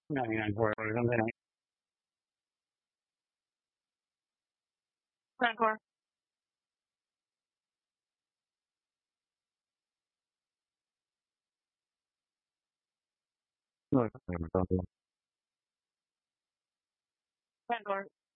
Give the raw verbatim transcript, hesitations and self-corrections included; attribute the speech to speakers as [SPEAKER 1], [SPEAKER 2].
[SPEAKER 1] Ngày ngày của con thế này. D'accord. Rồi. D'accord.